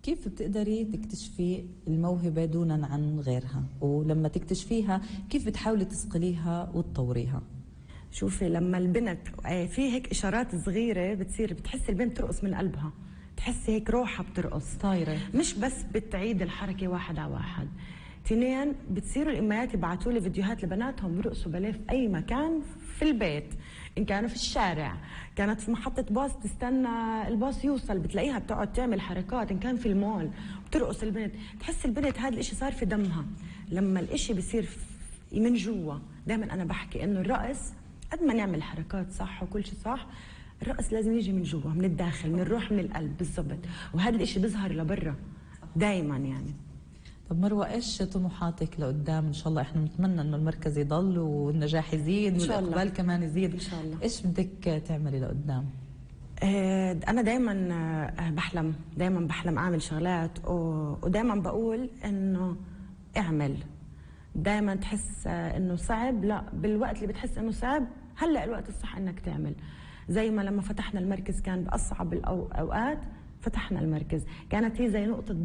كيف بتقدري تكتشفي الموهبة دونا عن غيرها، ولما تكتشفيها كيف بتحاولي تصقليها وتطوريها؟ شوفي، لما البنت في هيك اشارات صغيره بتصير، بتحس البنت ترقص من قلبها، تحسي هيك روحها بترقص طايره، مش بس بتعيد الحركه واحد على واحد. اثنين، بتصيروا الامهات يبعثوا لي فيديوهات لبناتهم بيرقصوا باليه في اي مكان في البيت، ان كانوا في الشارع، كانت في محطه باص تستنى الباص يوصل، بتلاقيها بتقعد تعمل حركات، ان كان في المول بترقص البنت. تحس البنت هذا الاشي صار في دمها. لما الاشي بيصير من جوا، دائما انا بحكي انه الرقص قد ما نعمل حركات صح وكل شيء صح، الرقص لازم يجي من جوا، من الداخل، من الروح، من القلب بالضبط، وهذا الاشي بيظهر لبرا دائما يعني. طب مروة، ايش طموحاتك لقدام؟ ان شاء الله احنا بنتمنى انه المركز يضل والنجاح يزيد والاقبال كمان يزيد ان شاء الله. ايش بدك تعملي لقدام؟ انا دائما بحلم اعمل شغلات، ودائما بقول انه اعمل. دائما تحس انه صعب، لا، بالوقت اللي بتحس انه صعب هلا الوقت الصح انك تعمل. زي ما لما فتحنا المركز كان باصعب الاوقات فتحنا المركز، كانت هي زي نقطه